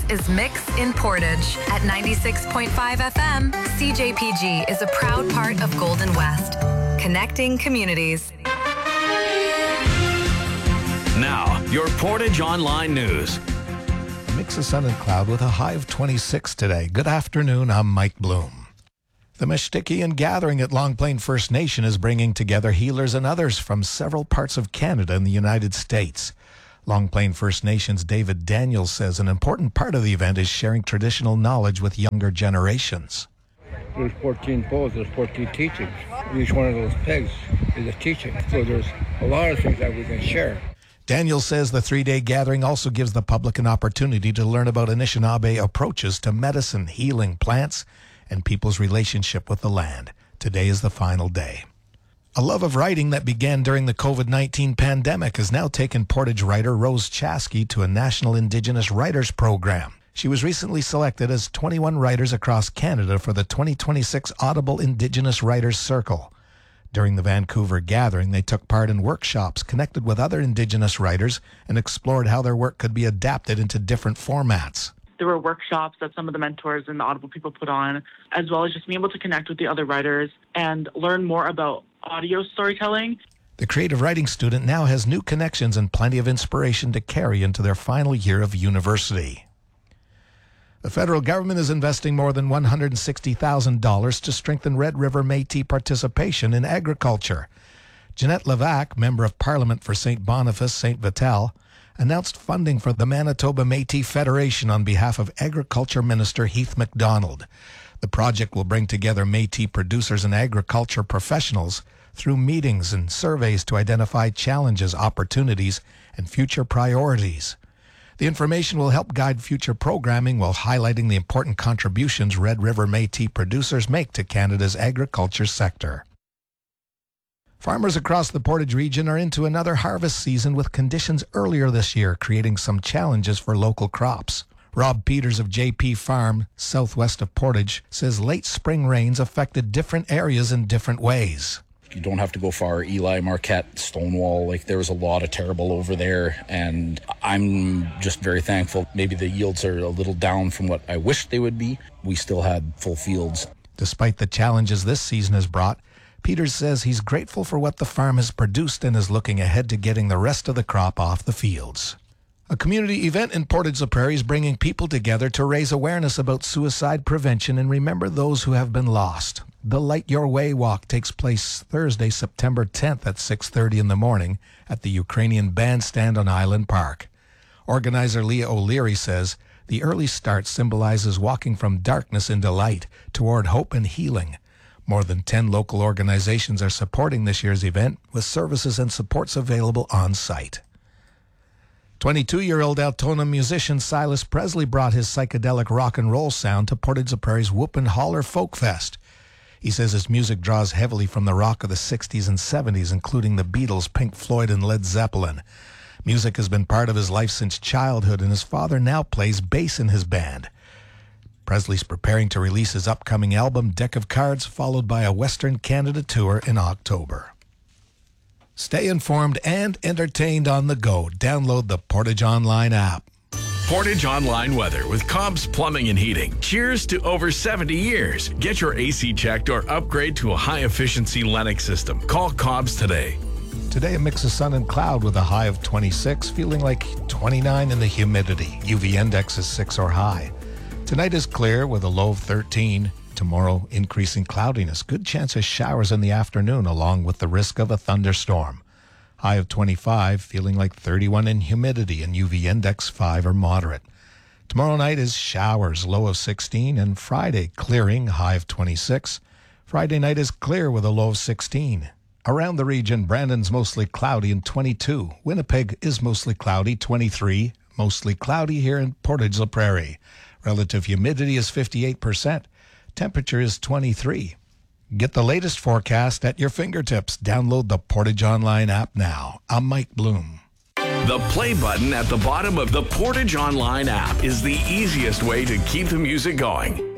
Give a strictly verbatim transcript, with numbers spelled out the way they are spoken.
is Mix in Portage. At ninety-six point five F M, C J P G is a proud part of Golden West, connecting communities. Now, your Portage Online News. A mix of sun and cloud with a high of twenty-six today. Good afternoon, I'm Mike Bloom. The Mishtikian Gathering at Long Plain First Nation is bringing together healers and others from several parts of Canada and the United States. Long Plain First Nation's David Daniels says an important part of the event is sharing traditional knowledge with younger generations. There's fourteen poles, there's fourteen teachings. Each one of those pegs is a teaching. So there's a lot of things that we can share. Daniels says the three-day gathering also gives the public an opportunity to learn about Anishinaabe approaches to medicine, healing, plants, and people's relationship with the land. Today is the final day. A love of writing that began during the covid nineteen pandemic has now taken Portage writer Rose Chaskey to a National Indigenous Writers Program. She was recently selected as twenty-one writers across Canada for the twenty twenty-six Audible Indigenous Writers Circle. During the Vancouver gathering, they took part in workshops, connected with other Indigenous writers, and explored how their work could be adapted into different formats. There were workshops that some of the mentors and the Audible people put on, as well as just being able to connect with the other writers and learn more about audio storytelling. The creative writing student now has new connections and plenty of inspiration to carry into their final year of university. The federal government is investing more than one hundred sixty thousand dollars to strengthen Red River Métis participation in agriculture. Jeanette Levac, Member of Parliament for Saint Boniface, Saint Vital, announced funding for the Manitoba Métis Federation on behalf of Agriculture Minister Heath MacDonald. The project will bring together Métis producers and agriculture professionals through meetings and surveys to identify challenges, opportunities, and future priorities. The information will help guide future programming while highlighting the important contributions Red River Métis producers make to Canada's agriculture sector. Farmers across the Portage region are into another harvest season with conditions earlier this year, creating some challenges for local crops. Rob Peters of J P Farm, southwest of Portage, says late spring rains affected different areas in different ways. You don't have to go far. Eli, Marquette, Stonewall, like there was a lot of terrible over there, and I'm just very thankful. Maybe the yields are a little down from what I wish they would be. We still had full fields. Despite the challenges this season has brought, Peters says he's grateful for what the farm has produced and is looking ahead to getting the rest of the crop off the fields. A community event in Portage la Prairie is bringing people together to raise awareness about suicide prevention and remember those who have been lost. The Light Your Way Walk takes place Thursday, September tenth at six thirty in the morning at the Ukrainian Bandstand on Island Park. Organizer Leah O'Leary says the early start symbolizes walking from darkness into light toward hope and healing. More than ten local organizations are supporting this year's event with services and supports available on site. twenty-two-year-old Altona musician Silas Presley brought his psychedelic rock and roll sound to Portage la Prairie's Whoopin' Holler Folk Fest. He says his music draws heavily from the rock of the sixties and seventies, including the Beatles, Pink Floyd, and Led Zeppelin. Music has been part of his life since childhood, and his father now plays bass in his band. Presley's preparing to release his upcoming album, Deck of Cards, followed by a Western Canada tour in October. Stay informed and entertained on the go. Download the Portage Online app. Portage Online weather with Cobb's Plumbing and Heating. Cheers to over seventy years. Get your A C checked or upgrade to a high-efficiency Lennox system. Call Cobb's today. Today, a mix of sun and cloud with a high of twenty-six, feeling like twenty-nine in the humidity. U V index is six or high. Tonight is clear with a low of thirteen. Tomorrow, increasing cloudiness. Good chance of showers in the afternoon, along with the risk of a thunderstorm. High of twenty-five, feeling like thirty-one in humidity, and U V index five or moderate. Tomorrow night is showers, low of sixteen, and Friday, clearing, high of twenty-six. Friday night is clear with a low of sixteen. Around the region, Brandon's mostly cloudy and twenty-two. Winnipeg is mostly cloudy, twenty-three. Mostly cloudy here in Portage la Prairie. Relative humidity is fifty-eight percent. Temperature is twenty-three. Get the latest forecast at your fingertips. Download the Portage Online app now. I'm Mike Bloom. The play button at the bottom of the Portage Online app is the easiest way to keep the music going.